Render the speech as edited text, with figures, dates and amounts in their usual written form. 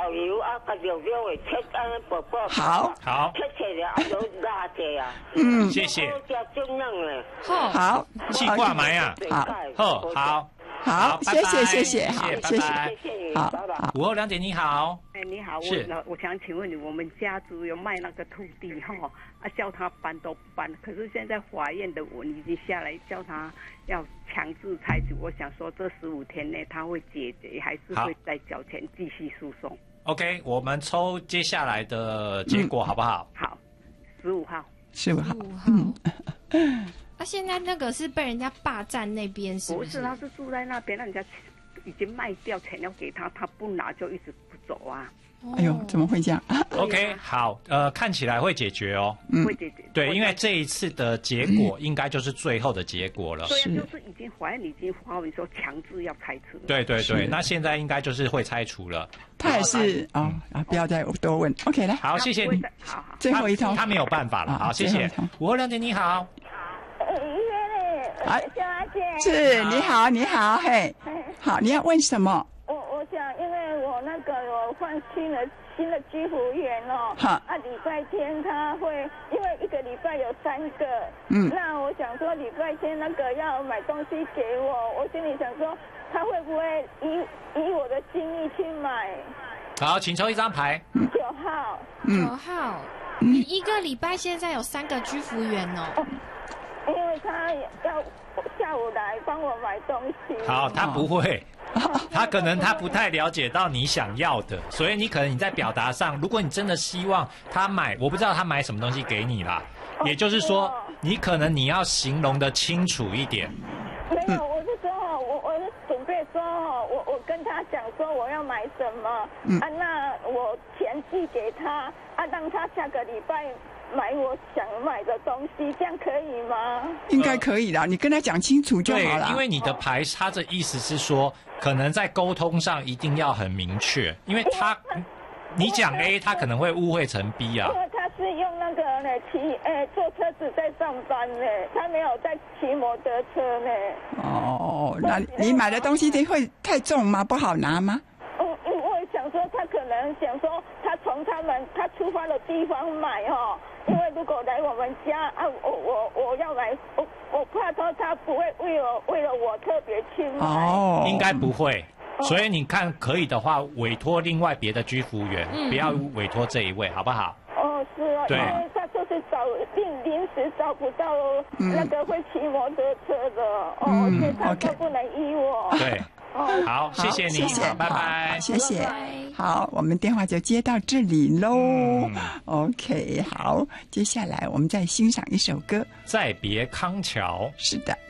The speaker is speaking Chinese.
豆油啊，甲肉肉的切安尼薄薄。 好， 切切了啊，都辣者啊。 谢谢。 真嫩嘞。 好， 气挂埋啊。好， 谢谢，好，谢谢，好 ，5后2姐你好。 你好，我想请问你，我们家族有卖那个土地叫他搬都不搬，可是现在法院的文已经下来，叫他要强制拆除。我想说，这15天内他会解决，还是会再缴钱继续诉讼 ？OK， 我们抽接下来的结果好不好？ 好，15号。 15号。 现在那个是被人家霸占那边，是不是？ 不是，他是住在那边，人家已经卖掉，钱要给他，他不拿就一直不走啊。 哎呦，怎么会这样 ？OK， 好，看起来会解决哦。 会解决。 对，因为这一次的结果应该就是最后的结果了。 对，就是已经法院已经发文说强制要拆除。 对，那现在应该就是会拆除了。 他也是不要再多问。OK， 来。 好，谢谢你。 好， 最后一通， 他没有办法了。好，谢谢。5后2姐你好。 小阿姐。 是，你好，嘿。好，你要问什么？ 我想，因为我我换新的居服员礼拜天他会，因为1个礼拜有3个，那我想说礼拜天那个要买东西给我心里想说他会不会以我的心意去买？ 好，请抽一张牌。 9号。 9号。1个礼拜现在有3个居服员因为他要下午来帮我买东西。 好，他不会。他可能他不太了解到你想要的，所以你可能你在表达上，如果你真的希望他买，我不知道他买什么东西给你啦，也就是说，你可能你要形容的清楚一点。 没有，我是说我是准备说我跟他讲说我要买什么那我钱寄给他让他下个礼拜买我想买的东西，这样可以吗？ 应该可以啦，你跟他讲清楚就好了。 对，因为你的牌，他的意思是说，可能在沟通上一定要很明确，因为你讲 A， 他可能会误会成 B 啊。 因为他是用那个坐车子在上班呢，他没有在骑摩托车呢。 那你买的东西会太重吗？不好拿吗？ 我想说，他可能想说，他从他出发的地方买因为如果来我们家我要买，我怕说他不会为了我特别去买。 应该不会。所以你看，可以的话，委托另外别的居服员，不要委托这一位，好不好？ 是啊，因为他就是临时找不到那个会骑摩托车的所以他都不能依我。 对。好，谢谢你，拜拜， 谢谢。好，我们电话就接到这里喽。OK， 好，接下来我们再欣赏一首歌， 再别康桥。 是的。